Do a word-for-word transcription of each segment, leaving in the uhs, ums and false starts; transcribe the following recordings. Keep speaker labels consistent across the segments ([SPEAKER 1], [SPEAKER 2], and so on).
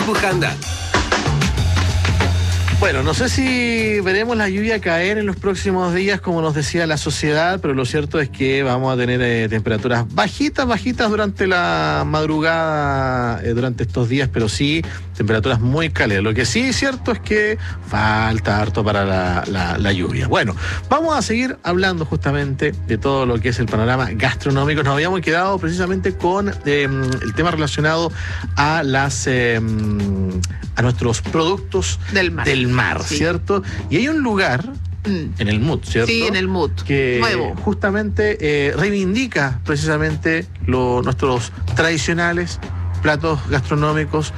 [SPEAKER 1] Bujanda.
[SPEAKER 2] Bueno, no sé si veremos la lluvia caer en los próximos días, como nos decía la sociedad, pero lo cierto es que vamos a tener eh, temperaturas bajitas, bajitas durante la madrugada, eh, durante estos días, pero sí temperaturas muy cálidas. Lo que sí es cierto es que falta harto para la, la, la lluvia. Bueno, vamos a seguir hablando justamente de todo lo que es el panorama gastronómico. Nos habíamos quedado precisamente con eh, el tema relacionado a las eh, a nuestros productos
[SPEAKER 3] del mar.
[SPEAKER 2] Del mar, sí. ¿Cierto? Y hay un lugar mm. en el M U T, ¿cierto?
[SPEAKER 3] Sí, en el M U T.
[SPEAKER 2] Que
[SPEAKER 3] nuevo.
[SPEAKER 2] Justamente eh, reivindica precisamente lo, nuestros tradicionales platos gastronómicos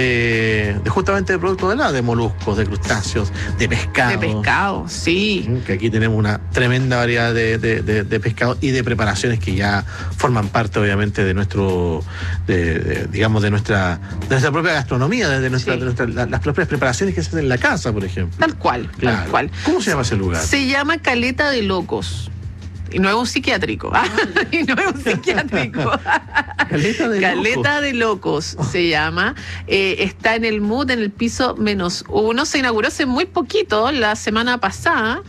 [SPEAKER 2] de, de justamente de productos de la, de moluscos, de crustáceos, de pescado.
[SPEAKER 3] De pescado, sí.
[SPEAKER 2] Que aquí tenemos una tremenda variedad de, de, de, de pescado y de preparaciones que ya forman parte, obviamente, de nuestro, de, de, digamos, de nuestra, de nuestra propia gastronomía, de, nuestra, sí. de nuestra, la, las propias preparaciones que se hacen en la casa, por ejemplo.
[SPEAKER 3] Tal cual,
[SPEAKER 2] claro.
[SPEAKER 3] tal cual.
[SPEAKER 2] ¿Cómo se llama ese lugar?
[SPEAKER 3] Se llama Caleta de Locos. Y no es un psiquiátrico. Ah, y no es un psiquiátrico.
[SPEAKER 2] Caleta de
[SPEAKER 3] Caleta
[SPEAKER 2] Locos.
[SPEAKER 3] de Locos se llama. Eh, está en el M U T, en el piso menos uno. Se inauguró hace muy poquito, la semana pasada.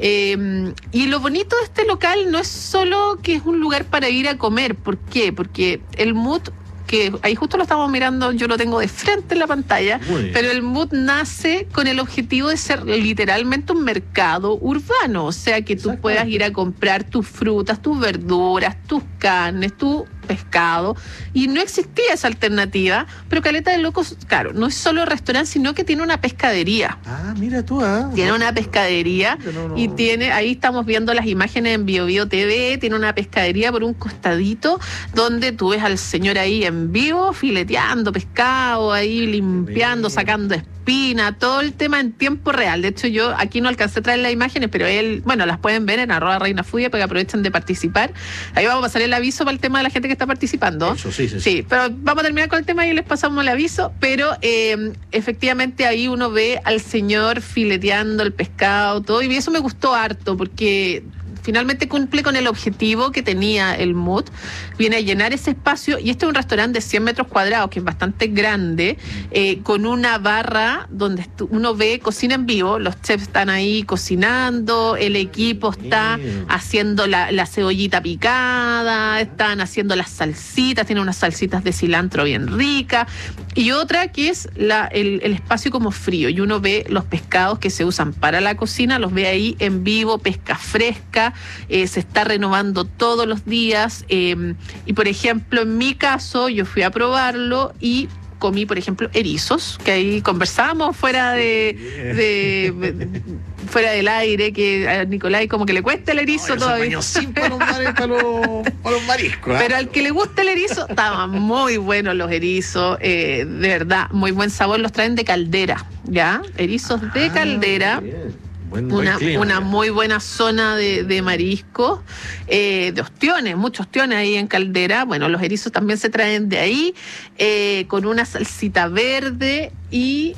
[SPEAKER 3] Eh, y lo bonito de este local no es solo que es un lugar para ir a comer. ¿Por qué? Porque el M U T, que ahí justo lo estamos mirando, yo lo tengo de frente en la pantalla, pero el M U T nace con el objetivo de ser literalmente un mercado urbano, o sea, que tú puedas ir a comprar tus frutas, tus verduras, tus carnes, tu pescado, y no existía esa alternativa, pero Caleta de Locos, claro, no es solo restaurante, sino que tiene una pescadería.
[SPEAKER 2] Ah, mira tú, ah.
[SPEAKER 3] Tiene una pescadería no, no. y tiene, ahí estamos viendo las imágenes en Bio Bio T V, tiene una pescadería por un costadito, donde tú ves al señor ahí en vivo, fileteando pescado, ahí limpiando, sacando espina, todo el tema en tiempo real. De hecho, yo aquí no alcancé a traer las imágenes, pero él, bueno, las pueden ver en arroba Reina Fuya, para que aprovechen de participar. Ahí vamos a pasar el aviso para el tema de la gente que está participando.
[SPEAKER 2] Eso, sí, sí, sí.
[SPEAKER 3] Sí, pero vamos a terminar con el tema y les pasamos el aviso, pero eh, efectivamente ahí uno ve al señor fileteando el pescado, todo, y eso me gustó harto, porque finalmente cumple con el objetivo que tenía el M U T, viene a llenar ese espacio, y este es un restaurante de cien metros cuadrados, que es bastante grande, eh, con una barra donde uno ve cocina en vivo, los chefs están ahí cocinando, el equipo está haciendo la, la cebollita picada, están haciendo las salsitas, tienen unas salsitas de cilantro bien ricas, y otra que es la, el, el espacio como frío, y uno ve los pescados que se usan para la cocina, los ve ahí en vivo, pesca fresca. Eh, se está renovando todos los días, eh, y por ejemplo en mi caso yo fui a probarlo y comí, por ejemplo, erizos, que ahí conversamos fuera de, de, de fuera del aire, que a Nicolás como que le cuesta el erizo no, todavía.
[SPEAKER 2] Sin para, los mares, para, los, para los mariscos. ¿eh?
[SPEAKER 3] Pero al que le gusta el erizo, estaban muy buenos los erizos, eh, de verdad, muy buen sabor, los traen de caldera, ¿ya? Erizos ah, de caldera. Bien. Buen, buen una, clima, una muy buena zona de, de mariscos, eh, de ostiones, muchos ostiones ahí en Caldera. Bueno, los erizos también se traen de ahí, eh, con una salsita verde y...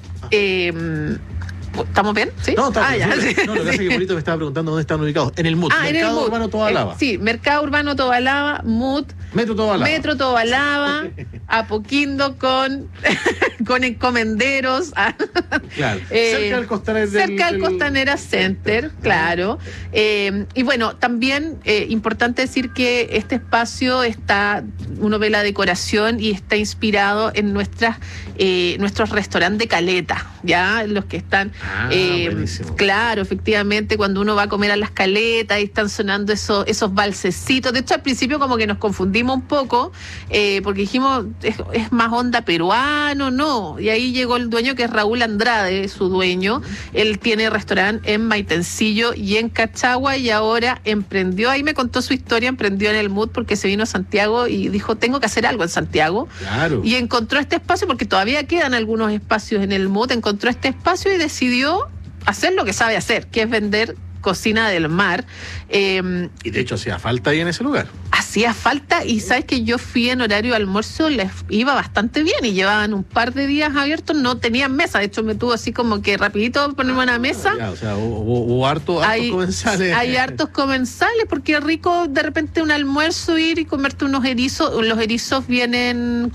[SPEAKER 3] Eh, ¿estamos bien? ¿Sí?
[SPEAKER 2] No, está
[SPEAKER 3] ah,
[SPEAKER 2] bien.
[SPEAKER 3] Ya,
[SPEAKER 2] Sí.
[SPEAKER 3] sí.
[SPEAKER 2] No, lo que pasa es que Polito me estaba preguntando dónde están ubicados. En el M U T,
[SPEAKER 3] ah,
[SPEAKER 2] Mercado
[SPEAKER 3] en el
[SPEAKER 2] Urbano Tobalaba.
[SPEAKER 3] Eh, sí, Mercado Urbano Tobalaba, M U T.
[SPEAKER 2] Metro Tobalaba.
[SPEAKER 3] Metro Tobalaba, Apoquindo con, con encomenderos.
[SPEAKER 2] Claro.
[SPEAKER 3] eh,
[SPEAKER 2] cerca del Costanera del,
[SPEAKER 3] Cerca del Costanera Center, Center claro. Eh, y bueno, también eh, importante decir que este espacio está, uno ve la decoración y está inspirado en nuestras eh, nuestros restaurantes de Caleta, ya, los que están
[SPEAKER 2] ah,
[SPEAKER 3] eh, claro, efectivamente, cuando uno va a comer a las Caletas y están sonando esos, esos valsecitos. De hecho, al principio como que nos confundimos un poco, eh, porque dijimos, es, es más onda peruano, no, y ahí llegó el dueño, que es Raúl Andrade, su dueño. Él tiene restaurante en Maitencillo y en Cachagua, y ahora emprendió, ahí me contó su historia, emprendió en el M U T porque se vino a Santiago y dijo, tengo que hacer algo en Santiago.
[SPEAKER 2] Claro.
[SPEAKER 3] Y encontró este espacio, porque todavía quedan algunos espacios en el M U T, encontró este espacio y decidió hacer lo que sabe hacer, que es vender cocina del mar. Eh,
[SPEAKER 2] y de hecho hacía falta ahí en ese lugar.
[SPEAKER 3] Hacía falta, y sabes que yo fui en horario de almuerzo, les iba bastante bien y llevaban un par de días abiertos, no tenían mesa, de hecho me tuvo así como que rapidito ponerme una mesa.
[SPEAKER 2] Ya, o sea, hubo, hubo harto, hartos
[SPEAKER 3] hay,
[SPEAKER 2] comensales.
[SPEAKER 3] Hay hartos comensales, porque es rico de repente un almuerzo ir y comerte unos erizos. Los erizos vienen